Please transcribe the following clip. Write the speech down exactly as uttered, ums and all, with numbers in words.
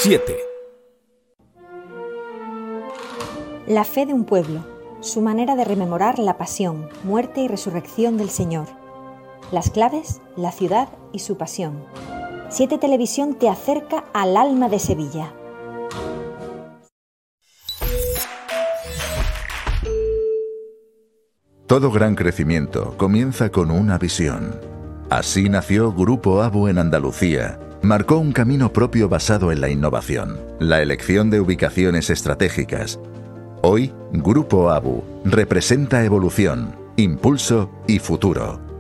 siete. La fe de un pueblo, su manera de rememorar la pasión, muerte y resurrección del Señor. Las claves, la ciudad y su pasión. siete Televisión te acerca al alma de Sevilla. Todo gran crecimiento comienza con una visión. Así nació Grupo ABU en Andalucía. Marcó un camino propio basado en la innovación, la elección de ubicaciones estratégicas. Hoy, Grupo ABU representa evolución, impulso y futuro.